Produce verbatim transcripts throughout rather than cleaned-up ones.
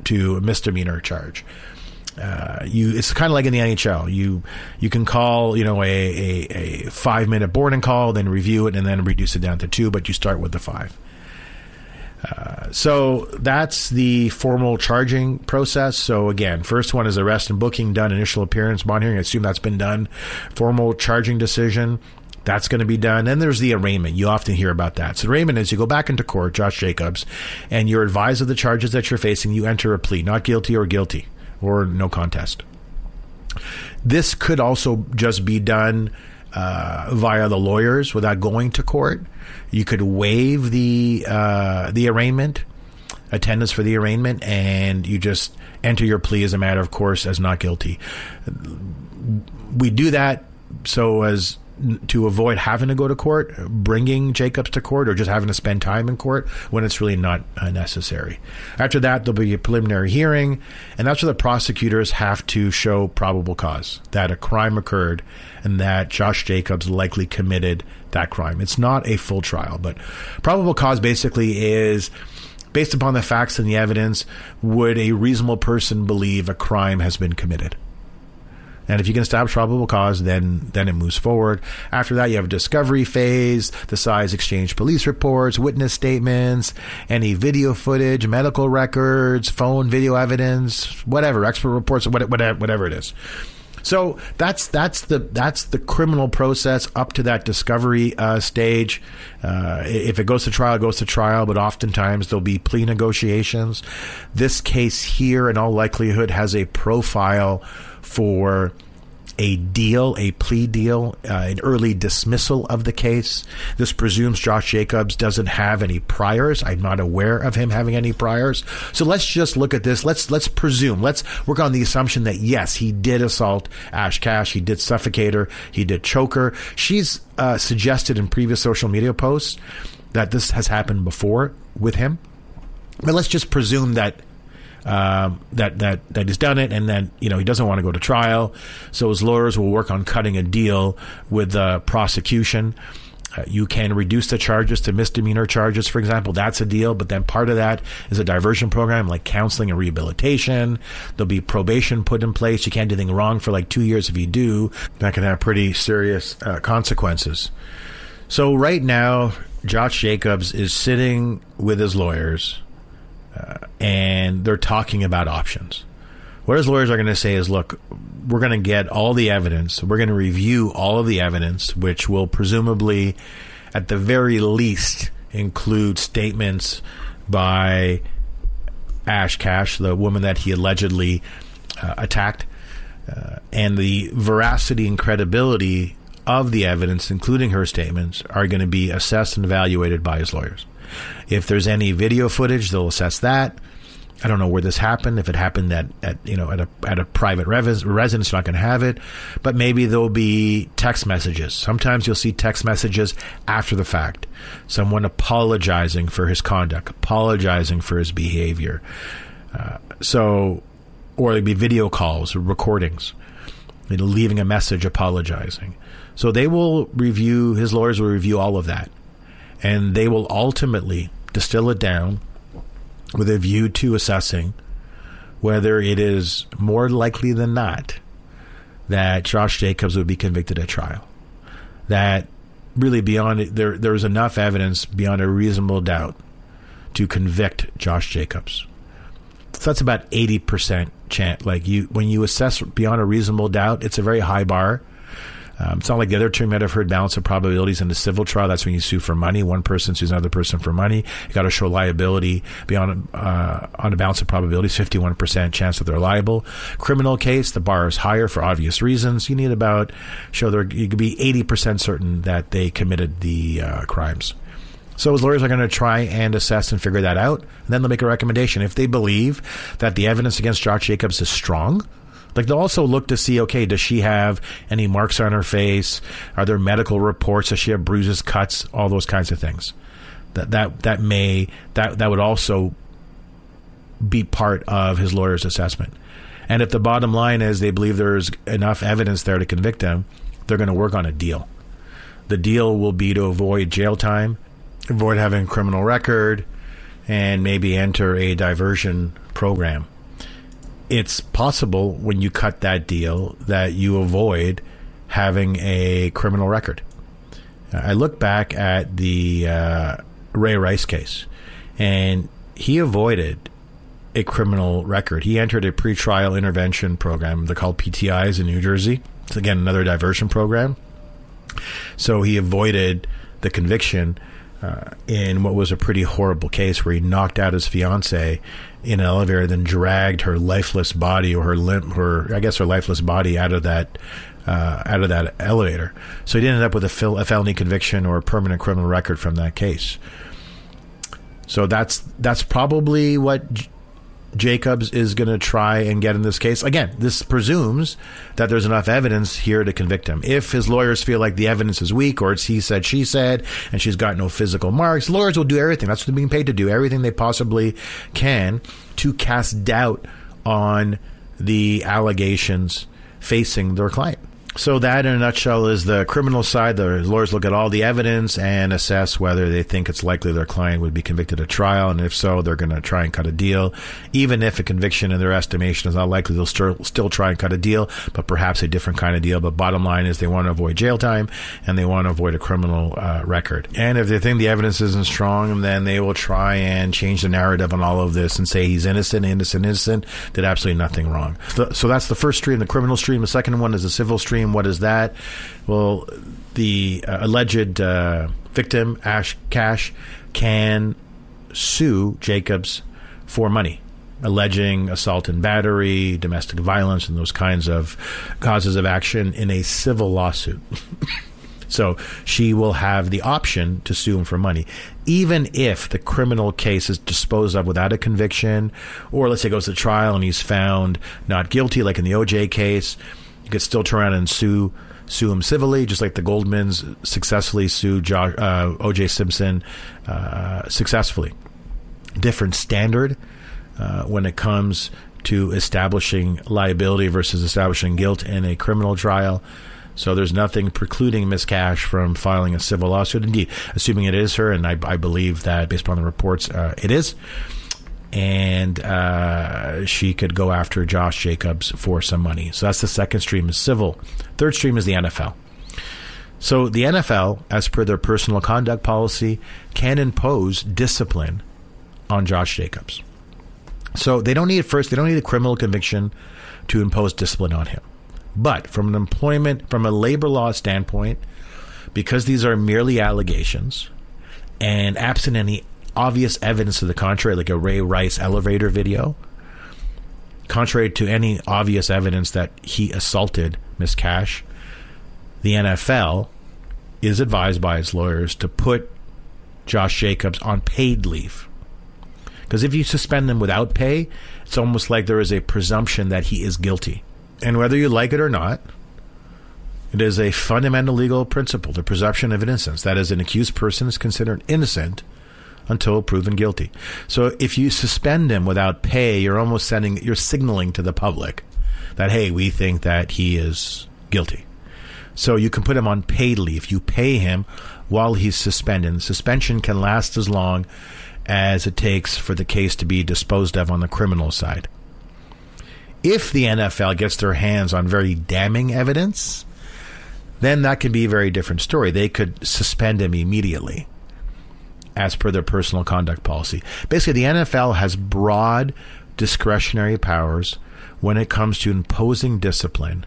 to a misdemeanor charge. Uh, you, it's kind of like in the N H L. You you can call, you know, a, a, a five minute boarding call, then review it, and then reduce it down to two. But you start with the five. Uh, so that's the formal charging process. So again, first one is arrest and booking done, initial appearance, bond hearing. I assume that's been done. Formal charging decision. That's going to be done. Then there's the arraignment. You often hear about that. So arraignment is you go back into court, Josh Jacobs, and you're advised of the charges that you're facing. You enter a plea, not guilty or guilty, or no contest. This could also just be done uh, via the lawyers without going to court. You could waive the uh, the arraignment, attendance for the arraignment, and you just enter your plea as a matter of course as not guilty. We do that so as to avoid having to go to court, bringing Jacobs to court, or just having to spend time in court when it's really not uh, necessary. After that, there'll be a preliminary hearing, and that's where the prosecutors have to show probable cause that a crime occurred and that Josh Jacobs likely committed that crime. It's not a full trial, but probable cause basically is based upon the facts and the evidence, would a reasonable person believe a crime has been committed? And if you can establish probable cause, then then it moves forward. After that, you have a discovery phase, the size exchange police reports, witness statements, any video footage, medical records, phone video evidence, whatever, expert reports, whatever, whatever it is. So that's that's the that's the criminal process up to that discovery uh, stage. Uh, if it goes to trial, it goes to trial, but oftentimes there'll be plea negotiations. This case here, in all likelihood, has a profile for a deal, a plea deal, uh, an early dismissal of the case. This presumes Josh Jacobs doesn't have any priors. I'm not aware of him having any priors. So let's just look at this. Let's let's presume. Let's work on the assumption that, yes, he did assault Ash Cash. He did suffocate her. He did choke her. She's uh, suggested in previous social media posts that this has happened before with him. But let's just presume that Um, that that that he's done it, and then, you know, he doesn't want to go to trial, so his lawyers will work on cutting a deal with the prosecution. Uh, you can reduce the charges to misdemeanor charges, for example. That's a deal, but then part of that is a diversion program like counseling and rehabilitation. There'll be probation put in place. You can't do anything wrong for like two years. If you do, that can have pretty serious uh, consequences. So right now, Josh Jacobs is sitting with his lawyers, Uh, and they're talking about options. What his lawyers are going to say is, look, we're going to get all the evidence. We're going to review all of the evidence, which will presumably, at the very least, include statements by Ash Cash, the woman that he allegedly uh, attacked, uh, and the veracity and credibility of the evidence, including her statements, are going to be assessed and evaluated by his lawyers. If there's any video footage, they'll assess that. I don't know where this happened. If it happened at, at you know at a at a private res- residence, you're not going to have it. But maybe there'll be text messages. Sometimes you'll see text messages after the fact. Someone apologizing for his conduct, apologizing for his behavior. Uh, so, or there'll be video calls or recordings, you know, leaving a message apologizing. So they will review. His lawyers will review all of that. And they will ultimately distill it down with a view to assessing whether it is more likely than not that Josh Jacobs would be convicted at trial. That really beyond it, there there is enough evidence beyond a reasonable doubt to convict Josh Jacobs. So that's about eighty percent chance. Like you, when you assess beyond a reasonable doubt, it's a very high bar. Um, it's not like the other term you might have heard, balance of probabilities in the civil trial. That's when you sue for money. One person sues another person for money. You got to show liability beyond uh, on a balance of probabilities, fifty-one percent chance that they're liable. Criminal case, the bar is higher for obvious reasons. You need about show there you could be eighty percent certain that they committed the uh, crimes. So his lawyers are going to try and assess and figure that out, and then they'll make a recommendation. If they believe that the evidence against Josh Jacobs is strong, like they'll also look to see, okay, does she have any marks on her face? Are there medical reports? Does she have bruises, cuts, all those kinds of things? That that that may that that would also be part of his lawyer's assessment. And if the bottom line is they believe there's enough evidence there to convict him, they're going to work on a deal. The deal will be to avoid jail time, avoid having a criminal record, and maybe enter a diversion program it's possible when you cut that deal that you avoid having a criminal record. I look back at the uh, Ray Rice case, and he avoided a criminal record. He entered a pretrial intervention program. They're called P T Is in New Jersey. It's, again, another diversion program. So he avoided the conviction uh, in what was a pretty horrible case where he knocked out his fiancée in an elevator, then dragged her lifeless body or her limp, her I guess her lifeless body out of that uh, out of that elevator. So he didn't end up with a, fel- a felony conviction or a permanent criminal record from that case. So that's that's probably what J- Jacobs is going to try and get in this case. Again, this presumes that there's enough evidence here to convict him. If his lawyers feel like the evidence is weak or it's he said, she said, and she's got no physical marks, lawyers will do everything. That's what they're being paid to do, everything they possibly can to cast doubt on the allegations facing their client. So that, in a nutshell, is the criminal side. The lawyers look at all the evidence and assess whether they think it's likely their client would be convicted at trial. And if so, they're going to try and cut a deal. Even if a conviction in their estimation is not likely, they'll st- still try and cut a deal, but perhaps a different kind of deal. But bottom line is they want to avoid jail time and they want to avoid a criminal uh, record. And if they think the evidence isn't strong, then they will try and change the narrative on all of this and say he's innocent, innocent, innocent, did absolutely nothing wrong. So, so that's the first stream, the criminal stream. The second one is the civil stream. What is that? Well, the uh, alleged uh, victim, Ash Cash, can sue Jacobs for money, alleging assault and battery, domestic violence, and those kinds of causes of action in a civil lawsuit. So she will have the option to sue him for money, even if the criminal case is disposed of without a conviction, or let's say it goes to trial and he's found not guilty, like in the O J case. You could still turn around and sue sue him civilly, just like the Goldmans successfully sued Josh, uh, O J Simpson uh, successfully. Different standard uh, when it comes to establishing liability versus establishing guilt in a criminal trial. So there's nothing precluding Miz Cash from filing a civil lawsuit. Indeed, assuming it is her, and I, I believe that based upon the reports, uh, it is. And uh, she could go after Josh Jacobs for some money. So that's the second stream, is civil. Third stream is the N F L. So the N F L, as per their personal conduct policy, can impose discipline on Josh Jacobs. So they don't need first, they don't need a criminal conviction to impose discipline on him. But from an employment, from a labor law standpoint, because these are merely allegations, and absent any obvious evidence to the contrary, like a Ray Rice elevator video, contrary to any obvious evidence that he assaulted Miz Cash, the N F L is advised by its lawyers to put Josh Jacobs on paid leave. Because if you suspend him without pay, it's almost like there is a presumption that he is guilty. And whether you like it or not, it is a fundamental legal principle, the presumption of innocence. That is, an accused person is considered innocent until proven guilty. So if you suspend him without pay, you're almost sending, you're signaling to the public that, hey, we think that he is guilty. So you can put him on paid leave. You pay him while he's suspended. The suspension can last as long as it takes for the case to be disposed of on the criminal side. If the N F L gets their hands on very damning evidence, then that could be a very different story. They could suspend him immediately, as per their personal conduct policy. Basically, the N F L has broad discretionary powers when it comes to imposing discipline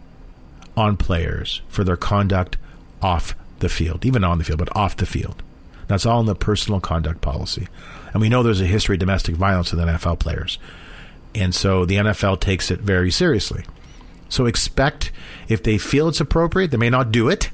on players for their conduct off the field, even on the field, but off the field. That's all in the personal conduct policy. And we know there's a history of domestic violence with N F L players. And so the N F L takes it very seriously. So expect, if they feel it's appropriate, they may not do it,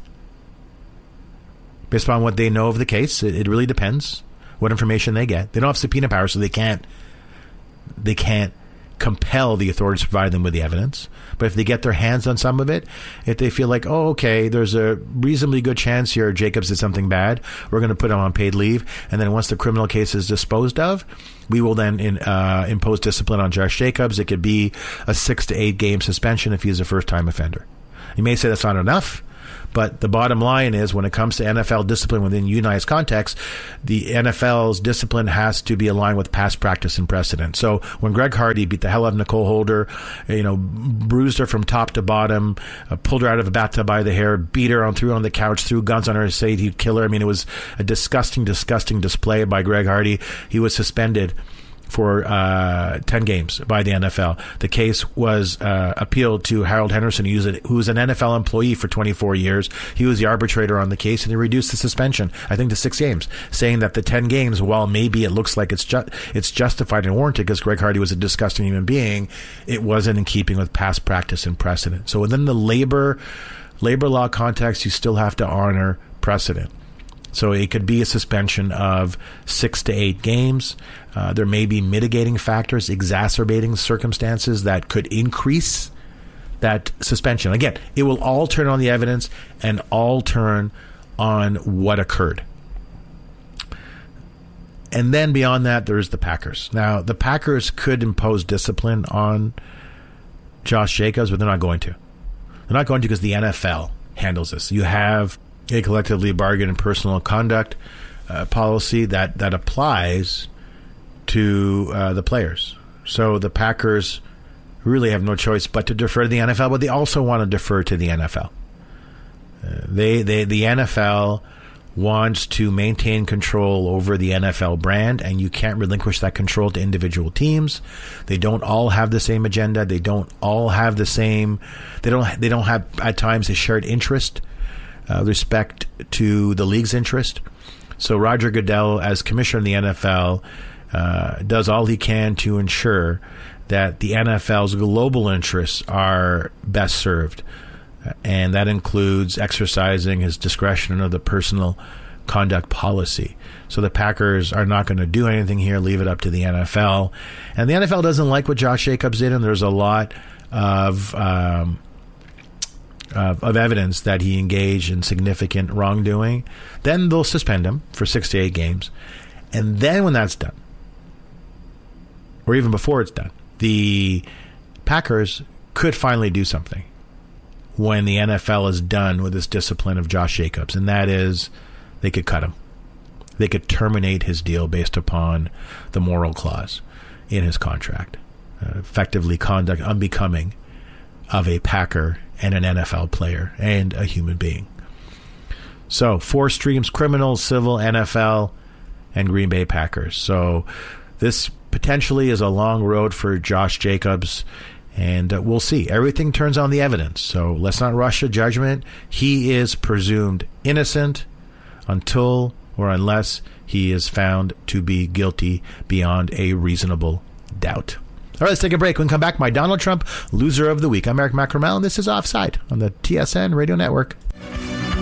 based upon what they know of the case. It, it really depends what information they get. They don't have subpoena power, so they can't they can't compel the authorities to provide them with the evidence. But if they get their hands on some of it, if they feel like, oh, okay, there's a reasonably good chance here Jacobs did something bad, we're going to put him on paid leave. And then once the criminal case is disposed of, we will then in, uh, impose discipline on Josh Jacobs. It could be a six to eight game suspension if he's a first-time offender. You may say that's not enough, But the bottom line is, when it comes to N F L discipline within unionized context, the N F L's discipline has to be aligned with past practice and precedent. So when Greg Hardy beat the hell out of Nicole Holder, you know, bruised her from top to bottom, uh, pulled her out of a bathtub by the hair, beat her on, threw her on the couch, threw guns on her, said he'd kill her. I mean, it was a disgusting, disgusting display by Greg Hardy. He was suspended for uh, ten games by the N F L. The case was uh, appealed to Harold Henderson, who was, a, who was an N F L employee for twenty-four years. He was the arbitrator on the case, and he reduced the suspension, I think, to six games, saying that the ten games, while maybe it looks like it's ju- it's justified and warranted because Greg Hardy was a disgusting human being, it wasn't in keeping with past practice and precedent. So within the labor labor law context, you still have to honor precedent. So it could be a suspension of six to eight games. Uh, there may be mitigating factors, exacerbating circumstances that could increase that suspension. Again, it will all turn on the evidence and all turn on what occurred. And then beyond that, there's the Packers. Now, the Packers could impose discipline on Josh Jacobs, but they're not going to. They're not going to because the N F L handles this. You have a collectively bargained and personal conduct uh, policy that, that applies to uh, the players. So the Packers really have no choice but to defer to the N F L, but they also want to defer to the N F L. Uh, they, they, the N F L wants to maintain control over the N F L brand, and you can't relinquish that control to individual teams. They don't all have the same agenda. They don't all have the same. They don't. They don't have at times a shared interest. Uh, respect to the league's interest. So Roger Goodell, as commissioner of the N F L, uh, does all he can to ensure that the N F L's global interests are best served. And that includes exercising his discretion under the personal conduct policy. So the Packers are not going to do anything here, leave it up to the N F L. And the N F L doesn't like what Josh Jacobs did, and there's a lot of... Um, Uh, of evidence that he engaged in significant wrongdoing, then they'll suspend him for six to eight games. And then when that's done, or even before it's done, the Packers could finally do something when the N F L is done with this discipline of Josh Jacobs, and that is they could cut him. They could terminate his deal based upon the moral clause in his contract, uh, effectively conduct unbecoming of a Packer and an N F L player and a human being. So four streams: criminal, civil, N F L, and Green Bay Packers. So this potentially is a long road for Josh Jacobs, and uh, we'll see. Everything turns on the evidence, so let's not rush a judgment. He is presumed innocent until or unless he is found to be guilty beyond a reasonable doubt. All right, let's take a break. When we come back, my Donald Trump loser of the week. I'm Eric Macramel, and this is Offside on the T S N Radio Network.